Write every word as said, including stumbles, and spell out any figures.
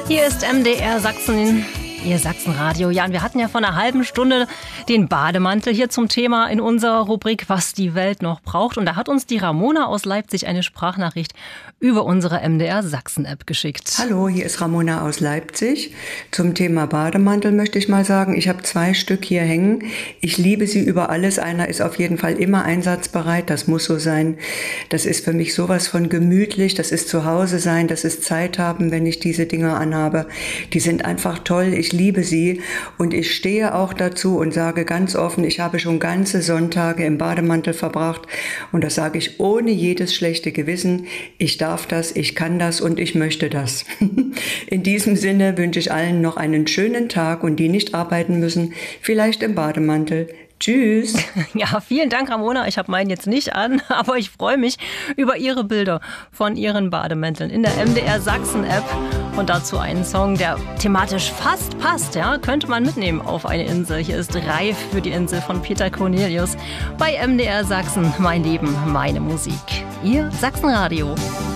Hier ist M D R Sachsen, Ihr Sachsenradio. Ja, und wir hatten ja vor einer halben Stunde den Bademantel hier zum Thema in unserer Rubrik Was die Welt noch braucht. Und da hat uns die Ramona aus Leipzig eine Sprachnachricht über unsere M D R Sachsen-App geschickt. Hallo, hier ist Ramona aus Leipzig. Zum Thema Bademantel möchte ich mal sagen, ich habe zwei Stück hier hängen. Ich liebe sie über alles. Einer ist auf jeden Fall immer einsatzbereit. Das muss so sein. Das ist für mich sowas von gemütlich. Das ist zu Hause sein. Das ist Zeit haben, wenn ich diese Dinger anhabe. Die sind einfach toll. Ich liebe sie und ich stehe auch dazu und sage ganz offen, ich habe schon ganze Sonntage im Bademantel verbracht und das sage ich ohne jedes schlechte Gewissen. Ich darf das, ich kann das und ich möchte das. In diesem Sinne wünsche ich allen noch einen schönen Tag und die nicht arbeiten müssen, vielleicht im Bademantel. Tschüss. Ja, vielen Dank, Ramona. Ich habe meinen jetzt nicht an, aber ich freue mich über Ihre Bilder von Ihren Bademänteln in der M D R Sachsen-App. Und dazu einen Song, der thematisch fast passt. Ja, könnte man mitnehmen auf eine Insel. Hier ist Reif für die Insel von Peter Cornelius bei M D R Sachsen. Mein Leben, meine Musik. Ihr Sachsenradio.